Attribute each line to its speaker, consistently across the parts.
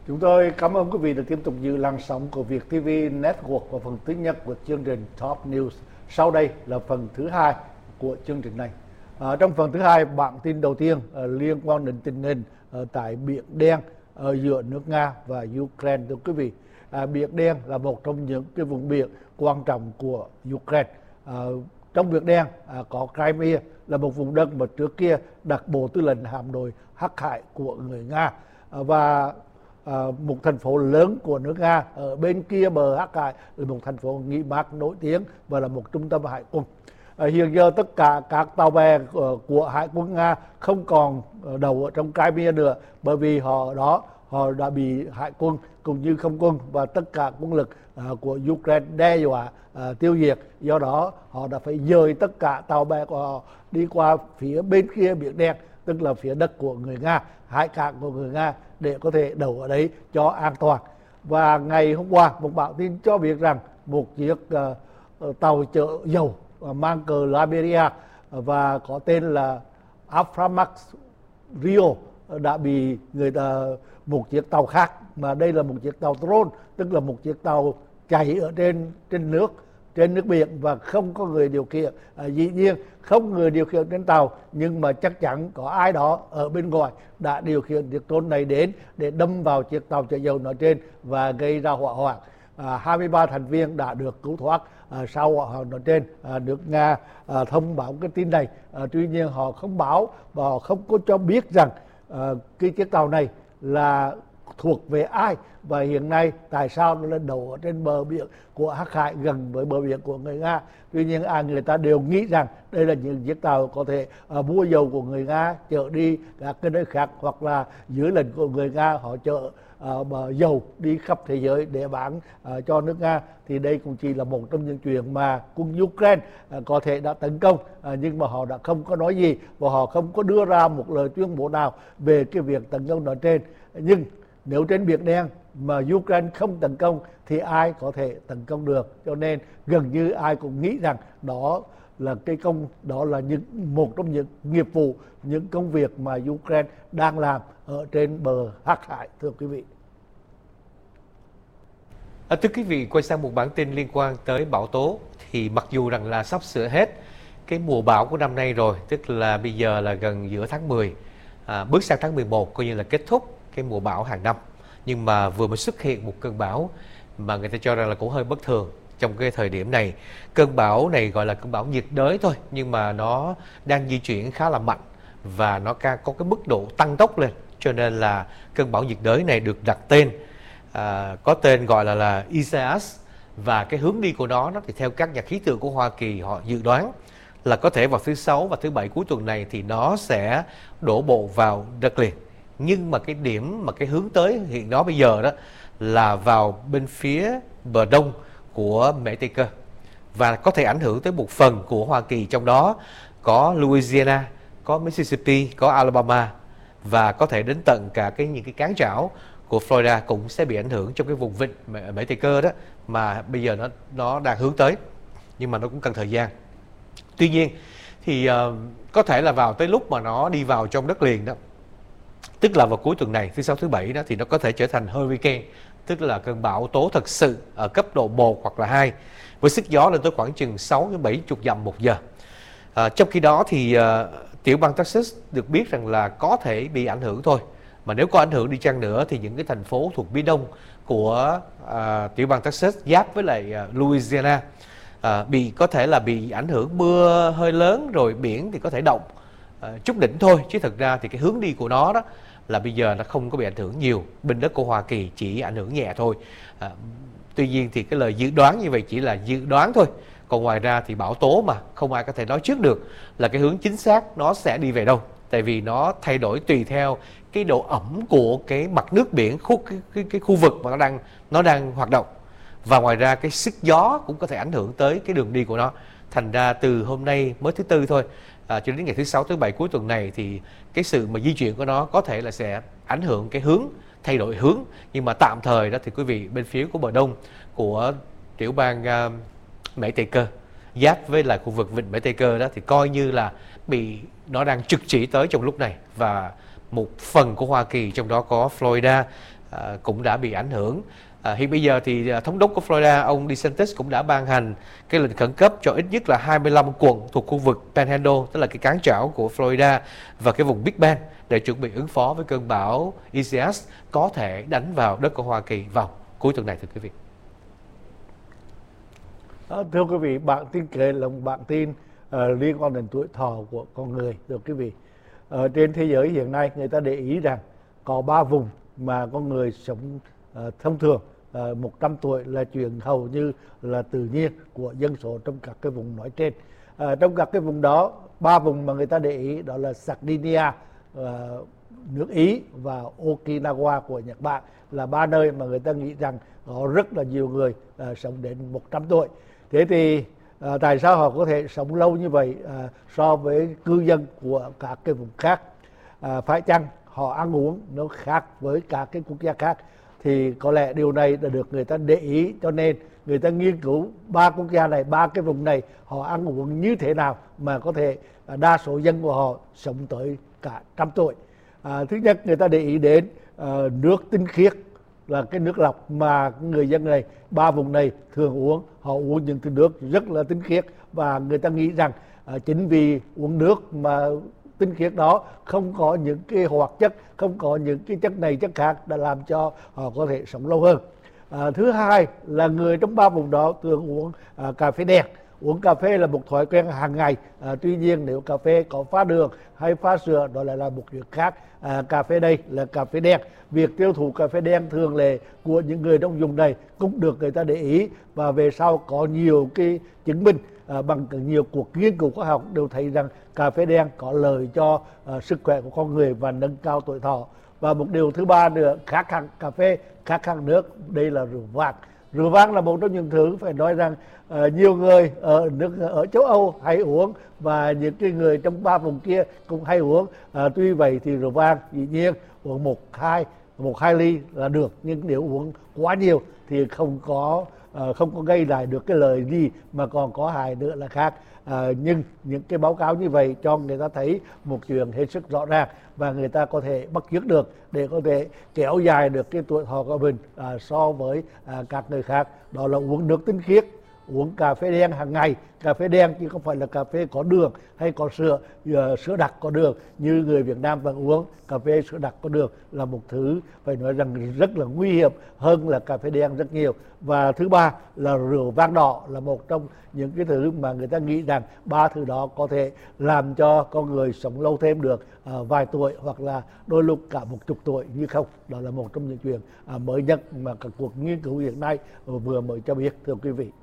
Speaker 1: Chúng tôi cảm ơn quý vị đã tiếp tục giữ làn sóng của Việt TV Network và phần thứ nhất của chương trình Top News. Sau đây là phần thứ hai của chương trình này. Trong phần thứ hai, bản tin đầu tiên liên quan đến tình hình tại Biển Đen ở giữa nước Nga và Ukraine. Thưa quý vị, Biển Đen là một trong những cái vùng biển quan trọng của Ukraine. Trong Biển Đen có Crimea, là một vùng đất mà trước kia đặt bộ tư lệnh hạm đội Hắc Hải của người Nga, và một thành phố lớn của nước Nga ở bên kia bờ Hắc Hải là một thành phố nghỉ mát nổi tiếng và là một trung tâm hải quân. Hiện giờ tất cả các tàu bè của Hải quân Nga không còn đậu ở trong Crimea nữa, bởi vì họ đã bị hải quân cũng như không quân và tất cả quân lực của Ukraine đe dọa tiêu diệt. Do đó họ đã phải dời tất cả tàu bè của họ đi qua phía bên kia Biển Đen, tức là phía đất của người Nga, hải cảng của người Nga, để có thể đậu ở đấy cho an toàn. Và ngày hôm qua, một bản tin cho biết rằng một chiếc tàu chở dầu mang cờ Liberia và có tên là Aframax Rio đã bị một chiếc tàu khác, mà đây là một chiếc tàu trôn, tức là một chiếc tàu chạy ở trên nước biển và không có người điều khiển. Dĩ nhiên không người điều khiển trên tàu, nhưng mà chắc chắn có ai đó ở bên ngoài đã điều khiển chiếc trôn này đến để đâm vào chiếc tàu chở dầu nói trên và gây ra hỏa hoạn. 23 thành viên đã được cứu thoát sau hỏa hoạn nói trên. Nước Nga thông báo cái tin này, tuy nhiên họ không báo và họ không có cho biết rằng cái chiếc tàu này là thuộc về ai và hiện nay tại sao nó lên đậu ở trên bờ biển của Hắc Hải gần với bờ biển của người Nga. Tuy nhiên người ta đều nghĩ rằng đây là những chiếc tàu có thể mua dầu của người Nga chở đi các cái nơi khác, hoặc là dưới lệnh của người Nga họ chở dầu đi khắp thế giới để bán cho nước Nga. Thì đây cũng chỉ là một trong những chuyện mà quân Ukraine có thể đã tấn công, nhưng mà họ đã không có nói gì và họ không có đưa ra một lời tuyên bố nào về cái việc tấn công nói trên. Nhưng nếu trên Biển Đen mà Ukraine không tấn công thì ai có thể tấn công được, cho nên gần như ai cũng nghĩ rằng đó là một trong những nghiệp vụ, những công việc mà Ukraine đang làm ở trên bờ Hắc Hải. Thưa quý vị.
Speaker 2: Thưa quý vị, quay sang một bản tin liên quan tới bão tố. Thì mặc dù rằng là sắp sửa hết cái mùa bão của năm nay rồi, tức là bây giờ là gần giữa tháng 10, bước sang tháng 11 coi như là kết thúc cái mùa bão hàng năm, nhưng mà vừa mới xuất hiện một cơn bão mà người ta cho rằng là cũng hơi bất thường trong cái thời điểm này. Cơn bão này gọi là cơn bão nhiệt đới thôi, nhưng mà nó đang di chuyển khá là mạnh và nó có cái mức độ tăng tốc lên, cho nên là cơn bão nhiệt đới này được đặt tên có tên gọi là Isaias. Và cái hướng đi của nó thì theo các nhà khí tượng của Hoa Kỳ họ dự đoán là có thể vào thứ Sáu và thứ Bảy cuối tuần này thì nó sẽ đổ bộ vào đất liền. Nhưng mà cái điểm mà cái hướng tới hiện đó bây giờ đó là vào bên phía bờ đông của Mỹ Tây Cơ và có thể ảnh hưởng tới một phần của Hoa Kỳ, trong đó có Louisiana, có Mississippi, có Alabama và có thể đến tận cả những cái cán trảo của Florida cũng sẽ bị ảnh hưởng trong cái vùng vịnh Mỹ Tây Cơ đó mà bây giờ nó đang hướng tới, nhưng mà nó cũng cần thời gian. Tuy nhiên thì có thể là vào tới lúc mà nó đi vào trong đất liền đó, tức là vào cuối tuần này, thứ Sáu thứ Bảy đó, thì nó có thể trở thành hurricane, tức là cơn bão tố thật sự ở cấp độ 1 hoặc là 2 với sức gió lên tới khoảng chừng 6 đến 70 dặm một giờ. Trong khi đó thì tiểu bang Texas được biết rằng là có thể bị ảnh hưởng thôi, mà nếu có ảnh hưởng đi chăng nữa thì những cái thành phố thuộc phía đông của tiểu bang Texas giáp với lại Louisiana có thể là bị ảnh hưởng mưa hơi lớn, rồi biển thì có thể động chút đỉnh thôi, chứ thực ra thì cái hướng đi của nó đó là bây giờ nó không có bị ảnh hưởng nhiều, bên đất của Hoa Kỳ chỉ ảnh hưởng nhẹ thôi. Tuy nhiên thì cái lời dự đoán như vậy chỉ là dự đoán thôi, còn ngoài ra thì bão tố mà không ai có thể nói trước được là cái hướng chính xác nó sẽ đi về đâu, tại vì nó thay đổi tùy theo cái độ ẩm của cái mặt nước biển cái khu vực mà nó đang hoạt động, và ngoài ra cái sức gió cũng có thể ảnh hưởng tới cái đường đi của nó. Thành ra từ hôm nay mới thứ Tư thôi cho đến ngày thứ Sáu thứ Bảy cuối tuần này thì cái sự mà di chuyển của nó có thể là sẽ ảnh hưởng cái hướng, thay đổi hướng. Nhưng mà tạm thời đó thì quý vị, bên phía của bờ đông của tiểu bang Mỹ Tây Cơ giáp với lại khu vực vịnh Mỹ Tây Cơ đó thì coi như là nó đang trực chỉ tới trong lúc này, và một phần của Hoa Kỳ trong đó có Florida, cũng đã bị ảnh hưởng. Hiện bây giờ thì thống đốc của Florida, ông DeSantis cũng đã ban hành cái lệnh khẩn cấp cho ít nhất là 25 quận thuộc khu vực Panhandle, tức là cái cán trảo của Florida và cái vùng Big Bend, để chuẩn bị ứng phó với cơn bão Isaias có thể đánh vào đất của Hoa Kỳ vào cuối tuần này, thưa quý vị.
Speaker 1: Thưa quý vị, bản tin kể là một bản tin liên quan đến tuổi thọ của con người. Thưa quý vị, trên thế giới hiện nay người ta để ý rằng có 3 vùng mà con người sống thông thường 100 tuổi là chuyện hầu như là tự nhiên của dân số trong các cái vùng nói trên. Trong các cái vùng đó, 3 vùng mà người ta để ý đó là Sardinia, nước Ý và Okinawa của Nhật Bản, là 3 nơi mà người ta nghĩ rằng có rất là nhiều người sống đến 100 tuổi. Thế thì tại sao họ có thể sống lâu như vậy so với cư dân của các cái vùng khác? Phải chăng họ ăn uống nó khác với các cái quốc gia khác? Thì có lẽ điều này đã được người ta để ý, cho nên người ta nghiên cứu 3 quốc gia này, 3 cái vùng này họ ăn uống như thế nào mà có thể đa số dân của họ sống tới cả 100 tuổi. Thứ nhất, người ta để ý đến nước tinh khiết, là cái nước lọc mà người dân này 3 vùng này thường uống. Họ uống những thứ nước rất là tinh khiết, và người ta nghĩ rằng chính vì uống nước mà tinh khiết đó không có những cái hoạt chất, không có những cái chất này chất khác, đã làm cho họ có thể sống lâu hơn. Thứ hai là người trong 3 vùng đó thường uống cà phê đen. Uống cà phê là một thói quen hàng ngày. Tuy nhiên nếu cà phê có pha đường hay pha sữa đó lại là một chuyện khác. Cà phê đây là cà phê đen. Việc tiêu thụ cà phê đen thường lệ của những người trong vùng này cũng được người ta để ý, và về sau có nhiều cái chứng minh bằng nhiều cuộc nghiên cứu khoa học đều thấy rằng cà phê đen có lợi cho sức khỏe của con người và nâng cao tuổi thọ. Và một điều thứ ba nữa, khác hẳn cà phê, khác hẳn nước, đây là rượu vang. Rượu vang là một trong những thứ phải nói rằng nhiều người ở châu Âu hay uống, và những cái người trong 3 vùng kia cũng hay uống. Tuy vậy thì rượu vang dĩ nhiên uống một hai ly là được, nhưng nếu uống quá nhiều thì không có gây lại được cái lợi gì, mà còn có hại nữa là khác. Nhưng những cái báo cáo như vậy cho người ta thấy một chuyện hết sức rõ ràng, và người ta có thể bắt chước được để có thể kéo dài được cái tuổi thọ của mình so với các người khác. Đó là uống nước tinh khiết, uống cà phê đen hàng ngày. Cà phê đen chứ không phải là cà phê có đường hay có sữa đặc có đường như người Việt Nam vẫn uống. Cà phê sữa đặc có đường là một thứ phải nói rằng rất là nguy hiểm hơn là cà phê đen rất nhiều. Và thứ ba là rượu vang đỏ, là một trong những cái thứ mà người ta nghĩ rằng 3 thứ đó có thể làm cho con người sống lâu thêm được vài tuổi, hoặc là đôi lúc cả 10 tuổi như không. Đó là một trong những chuyện mới nhất mà các cuộc nghiên cứu hiện nay vừa mới cho biết, thưa quý vị.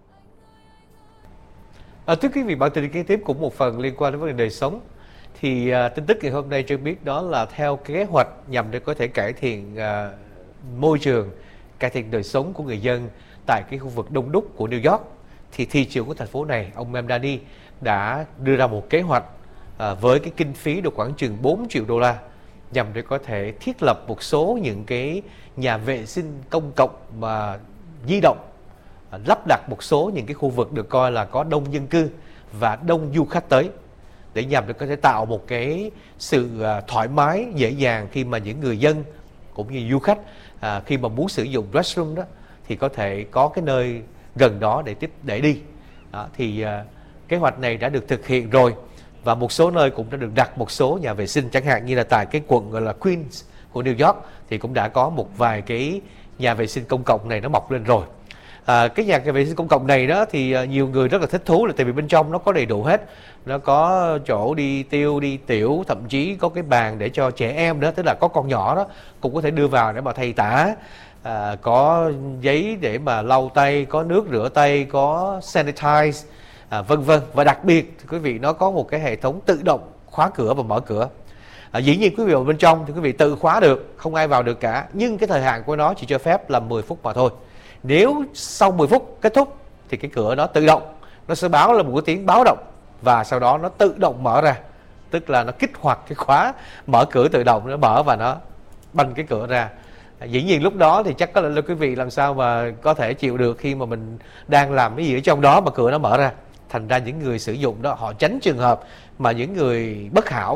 Speaker 2: Thưa quý vị, bản tin kế tiếp cũng một phần liên quan đến vấn đề đời sống. Thì tin tức ngày hôm nay cho biết đó là theo kế hoạch nhằm để có thể cải thiện môi trường, cải thiện đời sống của người dân tại cái khu vực đông đúc của New York, thì thị trưởng của thành phố này, ông Mamdani, đã đưa ra một kế hoạch với cái kinh phí được khoảng chừng 4 triệu đô la nhằm để có thể thiết lập một số những cái nhà vệ sinh công cộng mà di động, lắp đặt một số những cái khu vực được coi là có đông dân cư và đông du khách tới, để nhằm để có thể tạo một cái sự thoải mái, dễ dàng khi mà những người dân cũng như du khách khi mà muốn sử dụng restroom đó thì có thể có cái nơi gần đó để đi. Thì kế hoạch này đã được thực hiện rồi, và một số nơi cũng đã được đặt một số nhà vệ sinh, chẳng hạn như là tại cái quận gọi là Queens của New York thì cũng đã có một vài cái nhà vệ sinh công cộng này nó mọc lên rồi. Cái nhà vệ sinh công cộng này đó thì nhiều người rất là thích thú, là tại vì bên trong nó có đầy đủ hết. Nó có chỗ đi tiêu, đi tiểu, thậm chí có cái bàn để cho trẻ em đó, tức là có con nhỏ đó cũng có thể đưa vào để mà thay tã, có giấy để mà lau tay, có nước rửa tay, có sanitize, vân vân. Và đặc biệt thì quý vị, nó có một cái hệ thống tự động khóa cửa và mở cửa. Dĩ nhiên quý vị ở bên trong thì quý vị tự khóa được, không ai vào được cả, nhưng cái thời hạn của nó chỉ cho phép là 10 phút mà thôi. Nếu sau 10 phút kết thúc thì cái cửa nó tự động, nó sẽ báo là một cái tiếng báo động, và sau đó nó tự động mở ra. Tức là nó kích hoạt cái khóa mở cửa tự động, nó mở và nó banh cái cửa ra. Dĩ nhiên lúc đó thì chắc có lẽ là quý vị làm sao mà có thể chịu được khi mà mình đang làm cái gì ở trong đó mà cửa nó mở ra. Thành ra những người sử dụng đó họ tránh trường hợp mà những người bất hảo đó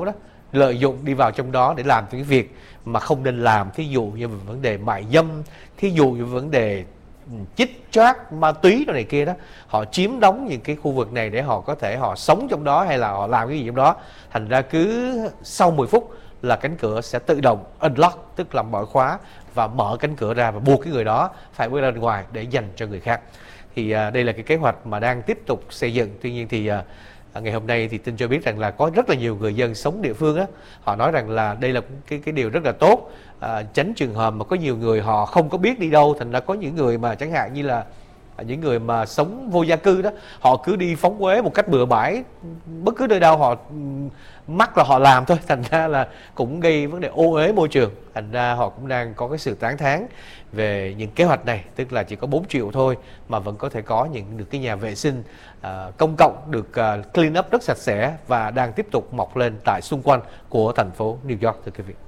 Speaker 2: lợi dụng đi vào trong đó để làm những cái việc mà không nên làm, thí dụ như vấn đề mại dâm, thí dụ như vấn đề chích choát ma túy rồi này kia đó. Họ chiếm đóng những cái khu vực này để họ có thể họ sống trong đó hay là họ làm cái gì trong đó. Thành ra cứ sau 10 phút là cánh cửa sẽ tự động unlock, tức là mở khóa và mở cánh cửa ra và buộc cái người đó phải bước ra ngoài để dành cho người khác. Thì đây là cái kế hoạch mà đang tiếp tục xây dựng. Tuy nhiên thì ngày hôm nay thì tin cho biết rằng là có rất là nhiều người dân sống địa phương á, họ nói rằng là đây là cái điều rất là tốt, tránh trường hợp mà có nhiều người họ không có biết đi đâu. Thành ra có những người mà chẳng hạn như là những người mà sống vô gia cư đó, họ cứ đi phóng uế một cách bừa bãi bất cứ nơi đâu họ mắc là họ làm thôi. Thành ra là cũng gây vấn đề ô uế môi trường. Thành ra họ cũng đang có cái sự tán thán về những kế hoạch này, tức là chỉ có 4 triệu thôi mà vẫn có thể có được cái nhà vệ sinh công cộng được clean up rất sạch sẽ và đang tiếp tục mọc lên tại xung quanh của thành phố New York, thưa quý vị.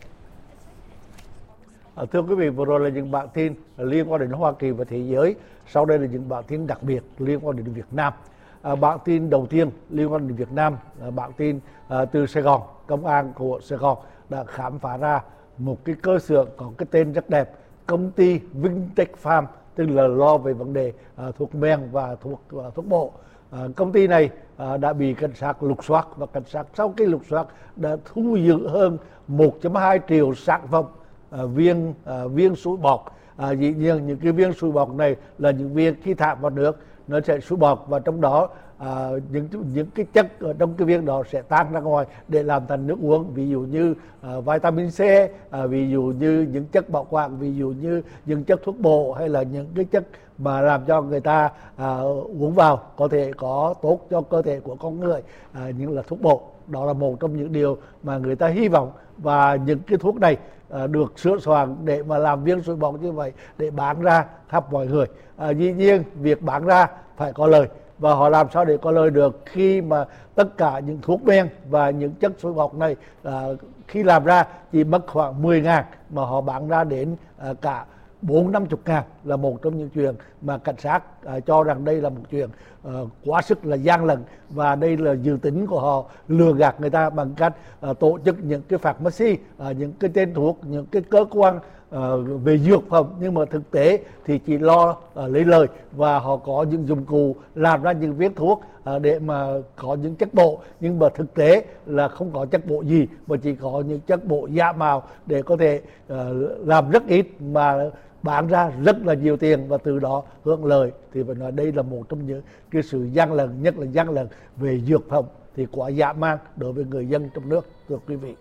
Speaker 1: Thưa quý vị, vừa rồi là những bản tin liên quan đến Hoa Kỳ và thế giới. Sau đây là những bản tin đặc biệt liên quan đến Việt Nam. Bản tin đầu tiên liên quan đến Việt Nam, bản tin từ Sài Gòn. Công an của Sài Gòn đã khám phá ra một cái cơ sở có cái tên rất đẹp, công ty Vintage Farm, tức là lo về vấn đề thuốc men và thuốc bổ. Công ty này đã bị cảnh sát lục soát, và cảnh sát sau khi lục soát đã thu giữ hơn 1,2 triệu sản phẩm viên sủi bọt. Dĩ nhiên những cái viên sủi bọt này là những viên khi thả vào nước nó sẽ sủi bọt, và trong đó những cái chất ở trong cái viên đó sẽ tan ra ngoài để làm thành nước uống, ví dụ như vitamin C, ví dụ như những chất bảo quản, ví dụ như những chất thuốc bổ, hay là những cái chất mà làm cho người ta uống vào có thể có tốt cho cơ thể của con người, như là thuốc bổ. Đó là một trong những điều mà người ta hy vọng, và những cái thuốc này được sửa soạn để mà làm viên sủi bọt như vậy để bán ra khắp mọi người. Dĩ nhiên việc bán ra phải có lời, và họ làm sao để có lời được khi mà tất cả những thuốc men và những chất sủi bọt này khi làm ra chỉ mất khoảng 10.000 mà họ bán ra đến cả 40-50 ngàn, là một trong những chuyện mà cảnh sát cho rằng đây là một chuyện quá sức là gian lận, và đây là dự tính của họ lừa gạt người ta bằng cách tổ chức những cái pharmacy, những cái tên thuốc, những cái cơ quan về dược phẩm, nhưng mà thực tế thì chỉ lo lấy lời, và họ có những dụng cụ làm ra những viên thuốc để mà có những chất bổ, nhưng mà thực tế là không có chất bổ gì, mà chỉ có những chất bổ giả mạo để có thể làm rất ít mà bán ra rất là nhiều tiền và từ đó hưởng lợi. Thì phải nói đây là một trong những cái sự gian lận, nhất là gian lận về dược phẩm thì quá dã man đối với người dân trong nước, thưa quý vị.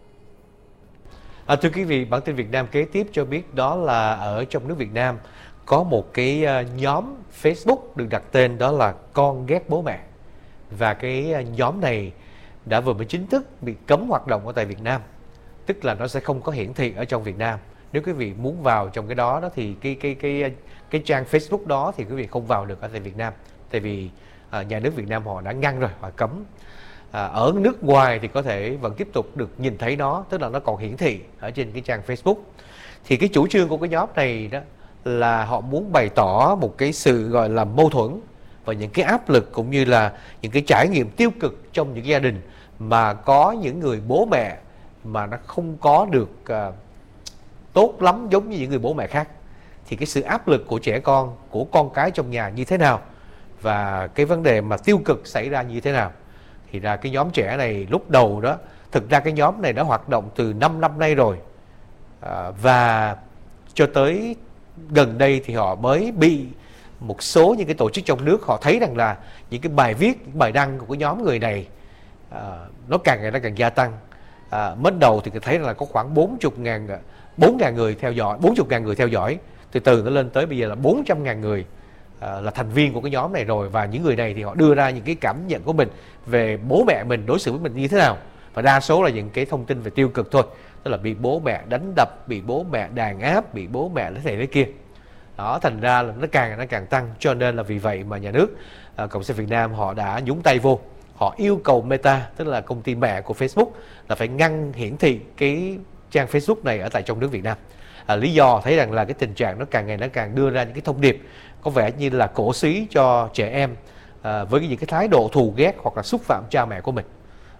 Speaker 2: Thưa quý vị, bản tin Việt Nam kế tiếp cho biết đó là ở trong nước Việt Nam có một cái nhóm Facebook được đặt tên đó là Con Ghét Bố Mẹ. Và cái nhóm này đã vừa mới chính thức bị cấm hoạt động ở tại Việt Nam. Tức là nó sẽ không có hiển thị ở trong Việt Nam. Nếu quý vị muốn vào trong cái đó thì cái trang Facebook đó thì quý vị không vào được ở tại Việt Nam. Tại vì nhà nước Việt Nam họ đã ngăn rồi, họ cấm. Ở nước ngoài thì có thể vẫn tiếp tục được nhìn thấy nó, tức là nó còn hiển thị ở trên cái trang Facebook. Thì cái chủ trương của cái nhóm này đó là họ muốn bày tỏ một cái sự gọi là mâu thuẫn và những cái áp lực cũng như là những cái trải nghiệm tiêu cực trong những gia đình mà có những người bố mẹ mà nó không có được tốt lắm giống như những người bố mẹ khác. Thì cái sự áp lực của trẻ con, của con cái trong nhà như thế nào, và cái vấn đề mà tiêu cực xảy ra như thế nào. Thì ra cái nhóm trẻ này lúc đầu đó, thực ra cái nhóm này đã hoạt động từ 5 năm nay rồi, và cho tới gần đây thì họ mới bị một số những cái tổ chức trong nước họ thấy rằng là những cái bài viết, bài đăng của cái nhóm người này nó càng ngày nó càng gia tăng. Mới đầu thì thấy rằng là có khoảng 4.000 người theo dõi, 40.000 người theo dõi, từ từ nó lên tới bây giờ là 400.000 người là thành viên của cái nhóm này rồi. Và những người này thì họ đưa ra những cái cảm nhận của mình về bố mẹ mình đối xử với mình như thế nào, và đa số là những cái thông tin về tiêu cực thôi, tức là bị bố mẹ đánh đập, bị bố mẹ đàn áp, bị bố mẹ lấy này lấy kia đó. Thành ra là nó càng tăng. Cho nên là vì vậy mà nhà nước Cộng sản Việt Nam họ đã nhúng tay vô, họ yêu cầu Meta, tức là công ty mẹ của Facebook, là phải ngăn hiển thị cái trang Facebook này ở tại trong nước Việt Nam. Lý do thấy rằng là cái tình trạng nó càng ngày nó càng đưa ra những cái thông điệp có vẻ như là cổ súy cho trẻ em với những cái thái độ thù ghét hoặc là xúc phạm cha mẹ của mình.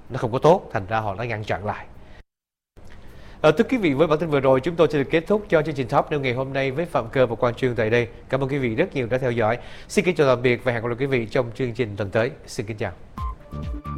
Speaker 2: nó không có tốt, thành ra họ đã ngăn chặn lại. Thưa quý vị, với bản tin vừa rồi chúng tôi sẽ được kết thúc cho chương trình Top News ngày hôm nay với Phạm Cơ và Quang Trương tại đây. Cảm ơn quý vị rất nhiều đã theo dõi. Xin kính chào tạm biệt và hẹn gặp lại quý vị trong chương trình tuần tới. Xin kính chào.